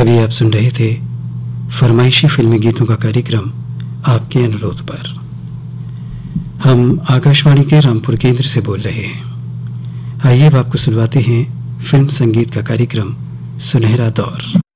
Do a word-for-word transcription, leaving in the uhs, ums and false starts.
अभी आप सुन रहे थे फरमाइशी फिल्मी गीतों का कार्यक्रम आपके अनुरोध पर। हम आकाशवाणी के रामपुर केंद्र से बोल रहे हैं। आइए अब आपको सुनवाते हैं फिल्म संगीत का कार्यक्रम सुनहरा दौर।